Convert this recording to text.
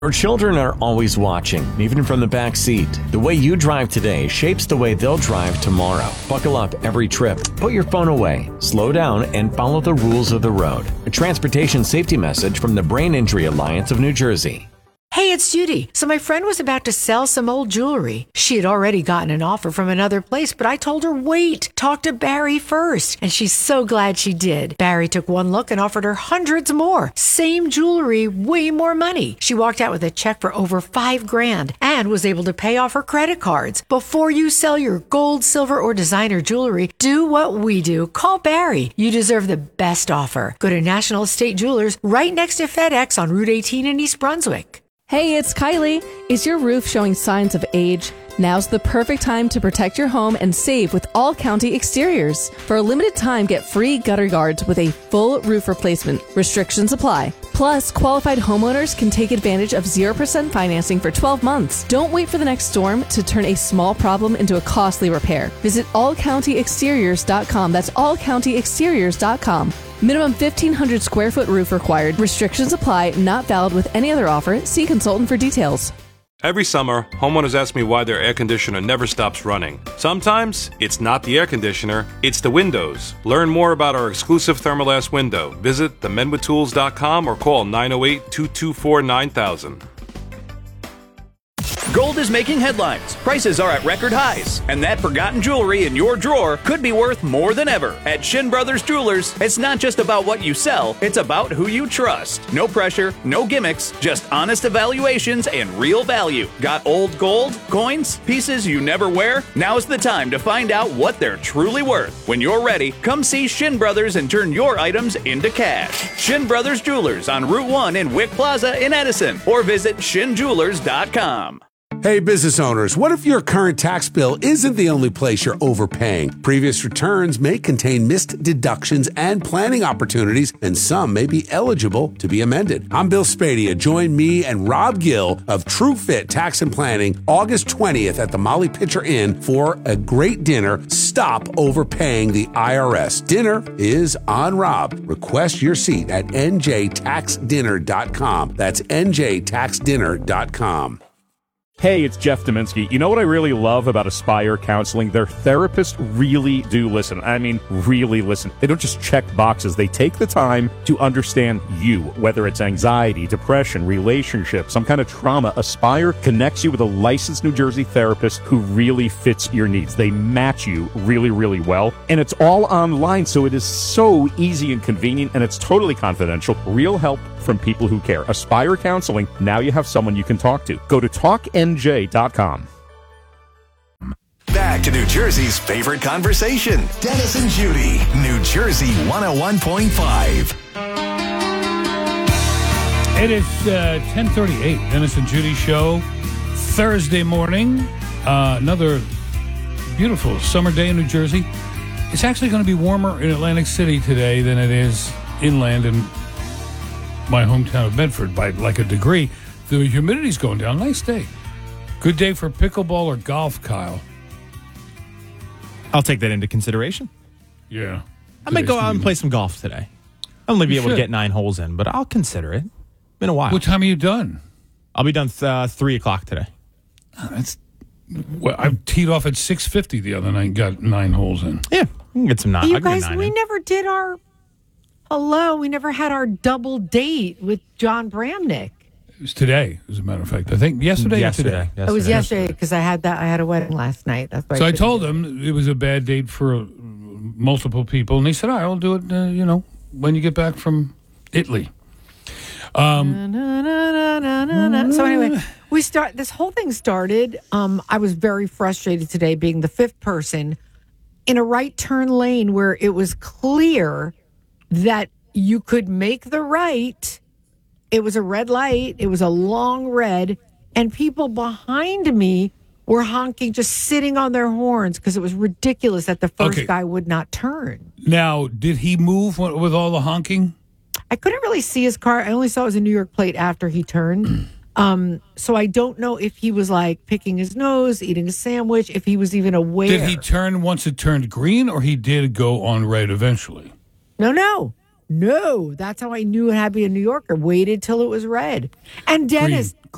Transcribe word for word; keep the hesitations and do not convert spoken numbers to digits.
Your children are always watching, even from the back seat. The way you drive today shapes the way they'll drive tomorrow. Buckle up every trip. Put your phone away. Slow down and follow the rules of the road. A transportation safety message from the Brain Injury Alliance of New Jersey. Hey, it's Judy. So my friend was about to sell some old jewelry. She had already gotten an offer from another place, but I told her, wait, talk to Barry first. And she's so glad she did. Barry took one look and offered her hundreds more. Same jewelry, way more money. She walked out with a check for over five grand and was able to pay off her credit cards. Before you sell your gold, silver, or designer jewelry, do what we do. Call Barry. You deserve the best offer. Go to National Estate Jewelers right next to FedEx on Route eighteen in East Brunswick. Hey, it's Kylie. Is your roof showing signs of age? Now's the perfect time to protect your home and save with All County Exteriors. For a limited time, get free gutter guards with a full roof replacement. Restrictions apply. Plus, qualified homeowners can take advantage of zero percent financing for twelve months. Don't wait for the next storm to turn a small problem into a costly repair. Visit all county exteriors dot com. That's all county exteriors dot com. Minimum fifteen hundred square foot roof required. Restrictions apply. Not valid with any other offer. See consultant for details. Every summer, homeowners ask me why their air conditioner never stops running. Sometimes, it's not the air conditioner, it's the windows. Learn more about our exclusive Thermalast window. Visit the men with tools dot com or call nine oh eight, two two four, nine thousand. Gold is making headlines. Prices are at record highs. And that forgotten jewelry in your drawer could be worth more than ever. At Shin Brothers Jewelers, it's not just about what you sell, it's about who you trust. No pressure, no gimmicks, just honest evaluations and real value. Got old gold, coins, pieces you never wear? Now's the time to find out what they're truly worth. When you're ready, come see Shin Brothers and turn your items into cash. Shin Brothers Jewelers on Route one in Wick Plaza in Edison, or visit shin jewelers dot com. Hey, business owners, what if your current tax bill isn't the only place you're overpaying? Previous returns may contain missed deductions and planning opportunities, and some may be eligible to be amended. I'm Bill Spadia. Join me and Rob Gill of TrueFit Tax and Planning August twentieth at the Molly Pitcher Inn for a great dinner. Stop overpaying the I R S. Dinner is on Rob. Request your seat at n j tax dinner dot com. That's n j tax dinner dot com. Hey, it's Jeff Dominski. You know what I really love about Aspire Counseling? Their therapists really do listen. I mean, really listen. They don't just check boxes. They take the time to understand you, whether it's anxiety, depression, relationships, some kind of trauma. Aspire connects you with a licensed New Jersey therapist who really fits your needs. They match you really, really well. And it's all online, so it is so easy and convenient, and it's totally confidential. Real help from people who care. Aspire Counseling. Now you have someone you can talk to. Go to talk n j dot com. Back to New Jersey's favorite conversation. Dennis and Judy. New Jersey one oh one point five. It is uh, ten thirty-eight. Dennis and Judy show. Thursday morning. Uh, another beautiful summer day in New Jersey. It's actually going to be warmer in Atlantic City today than it is inland in my hometown of Bedford by like a degree. The humidity's going down. Nice day. Good day for pickleball or golf, Kyle. I'll take that into consideration. Yeah. I might go out and play some golf today. I'll only be able to get nine holes in, but I'll consider it. Been a while. What time are you done? I'll be done uh, three o'clock today. Oh, that's well. I teed off at six fifty the other night and got nine holes in. Yeah, we can get some nine. You guys, we in. never did our hello. We never had our double date with John Bramnick. It was today, as a matter of fact. I think yesterday, yesterday or today. Yesterday. It was yesterday because I had that. I had a wedding last night. That's why. So I, I told him it was a bad date for multiple people, and he said, "All right, I'll do it. Uh, you know, when you get back from Italy." Um, na, na, na, na, na. So anyway, we start. This whole thing started. Um, I was very frustrated today, being the fifth person in a right turn lane where it was clear that you could make the right. It was a red light. It was a long red, and people behind me were honking, just sitting on their horns because it was ridiculous that the first Okay. guy would not turn. Now, did he move with all the honking? I couldn't really see his car. I only saw it was a New York plate after he turned. Um, so I don't know if he was like picking his nose, eating a sandwich, if he was even aware. Did he turn once it turned green, or he did go on red eventually? No, no. No. That's how I knew it had to be a New Yorker. Waited till it was red. And Dennis,